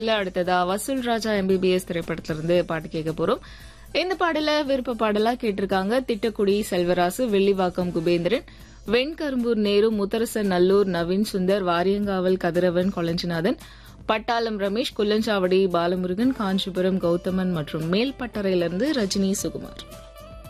இல்ல அடுத்ததா வசூல் ராஜா MBBS திரைப்படத்திலிருந்து பாட்டு கேட்க போறோம். இந்த பாடல விருப்ப பாடலா கேட்டிருக்காங்க திட்டக்குடி செல்வராசு, வெள்ளிவாக்கம் குபேந்திரன், வெண்கரும்பூர் நேரு, முத்தரசன் நல்லூர், நவீன் சுந்தர், வாரியங்காவல் கதிரவன், கொளஞ்சிநாதன், பட்டாளம் ரமேஷ், குள்ளஞ்சாவடி பாலமுருகன், காஞ்சிபுரம் கௌதமன் மற்றும் மேல்பட்டறையிலிருந்து ரஜினி சுகுமார்.